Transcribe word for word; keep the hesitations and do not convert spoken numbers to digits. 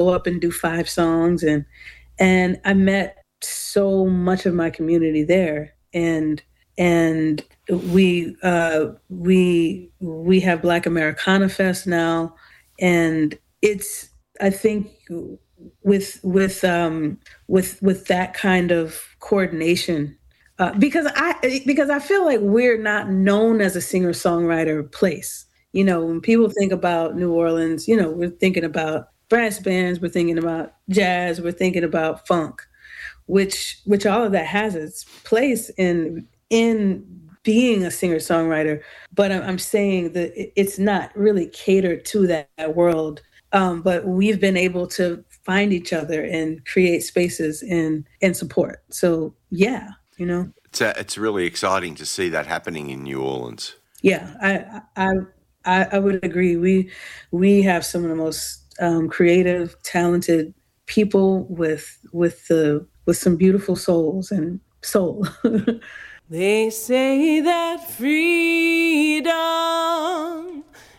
up and do five songs. And, and I met so much of my community there. And, and we, uh, we, we have Black Americana Fest now. And it's, I think with, with, um, with, with that kind of coordination, uh, because I, because I feel like we're not known as a singer-songwriter place. You know, when people think about New Orleans, you know, we're thinking about brass bands, we're thinking about jazz, we're thinking about funk, which which all of that has its place in in being a singer-songwriter. But I'm, I'm saying that it's not really catered to that, that world. Um, but we've been able to find each other and create spaces and and support. So yeah, you know, it's a, it's really exciting to see that happening in New Orleans. Yeah, I I. I, I would agree. We we have some of the most um, creative, talented people with with the with some beautiful souls and soul. They say that freedom